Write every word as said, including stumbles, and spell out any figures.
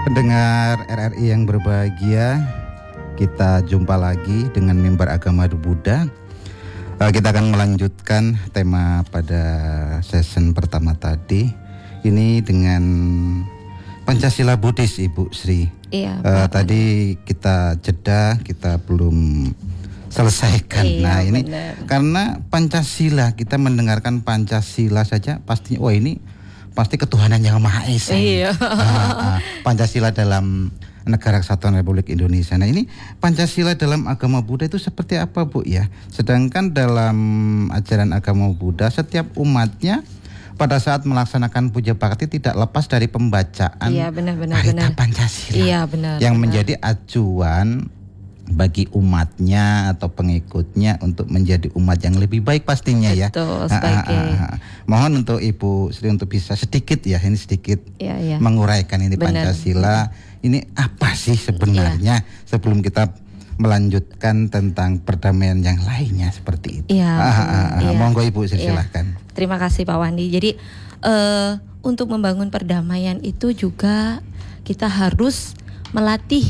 Pendengar R R I yang berbahagia, kita jumpa lagi dengan mimbar agama Buddha. Uh, kita akan melanjutkan tema pada season pertama tadi. Ini dengan Pancasila Buddhis, Ibu Sri. Iya. Uh, tadi kita jeda, kita belum selesaikan. Iya, nah ini bener. Karena Pancasila, kita mendengarkan Pancasila saja pasti, wah ini pasti ketuhanan yang Maha Esa. Iya. Nah, Pancasila dalam Negara Kesatuan Republik Indonesia. Nah ini Pancasila dalam agama Buddha itu seperti apa, Bu ya? Sedangkan dalam ajaran agama Buddha, setiap umatnya pada saat melaksanakan puja bakti tidak lepas dari pembacaan Iya, benar, benar, Parita benar. Pancasila. Iya, benar. Yang benar. menjadi acuan bagi umatnya atau pengikutnya untuk menjadi umat yang lebih baik pastinya. Betul, ya. sebagai... Ah, ah, ah. Mohon untuk Ibu Sri untuk bisa sedikit ya, ini sedikit ya, ya. menguraikan ini benar. Pancasila. Ini apa sih sebenarnya ya. Sebelum kita melanjutkan tentang perdamaian yang lainnya seperti itu. Iya. Ah, ah, ah. Ya. Monggo Ibu Sri, ya. silahkan. Terima kasih Pak Wandi. Jadi uh, untuk membangun perdamaian itu juga kita harus melatih